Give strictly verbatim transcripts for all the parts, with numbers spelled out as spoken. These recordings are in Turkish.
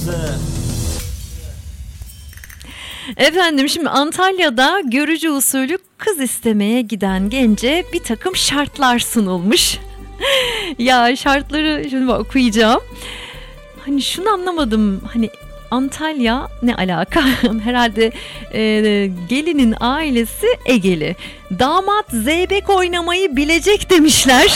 Efendim, şimdi Antalya'da görücü usulü kız istemeye giden gence bir takım şartlar sunulmuş. Ya şartları şimdi okuyacağım. Hani şunu anlamadım. Hani Antalya ne alaka? Herhalde e, gelinin ailesi Egeli. Damat zeybek oynamayı bilecek demişler.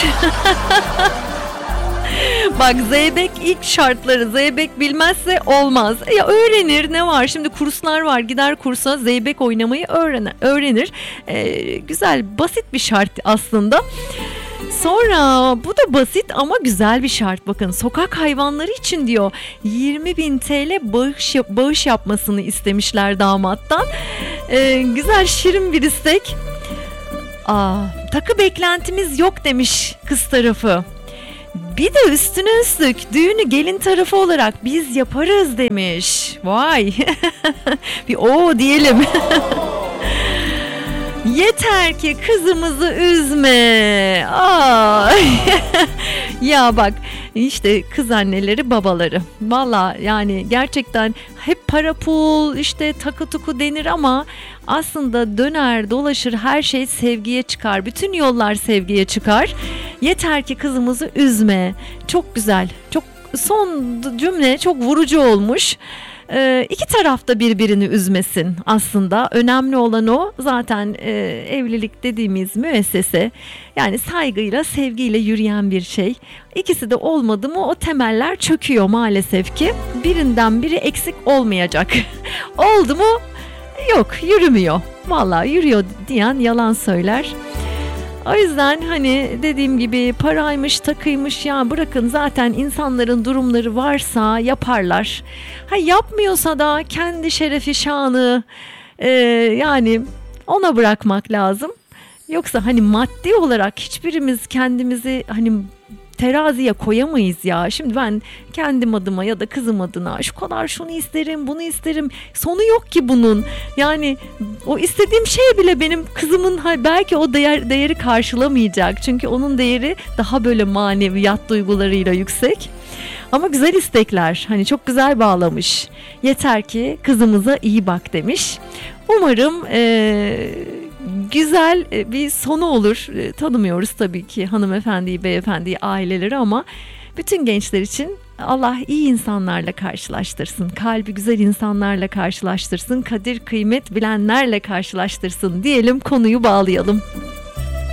Bak, zeybek ilk şartları, zeybek bilmezse olmaz. Ya öğrenir, ne var şimdi, kurslar var, gider kursa zeybek oynamayı öğrenir. öğrenir. Ee, güzel, basit bir şart aslında. Sonra bu da basit ama güzel bir şart, bakın, sokak hayvanları için diyor yirmi bin T L bağış, bağış yapmasını istemişler damattan. Ee, güzel, şirin bir istek. Aa, takı beklentimiz yok demiş kız tarafı. Bir de üstüne üstlük düğünü gelin tarafı olarak biz yaparız demiş. Vay. Bir o diyelim. Yeter ki kızımızı üzme. Ay. Ya bak, işte kız anneleri, babaları. Valla yani gerçekten hep para pul, işte takı tuku denir ama aslında döner dolaşır her şey sevgiye çıkar. Bütün yollar sevgiye çıkar. Yeter ki kızımızı üzme. Çok güzel. Çok, son cümle çok vurucu olmuş. Ee, iki taraf da birbirini üzmesin aslında. Önemli olan o. Zaten e, evlilik dediğimiz müessese, yani saygıyla, sevgiyle yürüyen bir şey. İkisi de olmadı mı o temeller çöküyor maalesef ki. Birinden biri eksik olmayacak. Oldu mu? Yok, yürümüyor. Vallahi yürüyor diyen yalan söyler. O yüzden hani dediğim gibi paraymış, takıymış, ya bırakın, zaten insanların durumları varsa yaparlar. Ha, yapmıyorsa da kendi şerefi, şanı e, yani ona bırakmak lazım. Yoksa hani maddi olarak hiçbirimiz kendimizi hani teraziye koyamayız ya. Şimdi ben kendim adıma ya da kızım adına şu kadar şunu isterim, bunu isterim. Sonu yok ki bunun. Yani o istediğim şey bile benim kızımın belki o değer, değeri karşılamayacak. Çünkü onun değeri daha böyle maneviyat duygularıyla yüksek. Ama güzel istekler. Hani çok güzel bağlamış. Yeter ki kızımıza iyi bak demiş. Umarım Ee, güzel bir sonu olur. Tanımıyoruz tabii ki hanımefendiyi, beyefendiyi, aileleri, ama bütün gençler için Allah iyi insanlarla karşılaştırsın. Kalbi güzel insanlarla karşılaştırsın. Kadir kıymet bilenlerle karşılaştırsın diyelim, konuyu bağlayalım.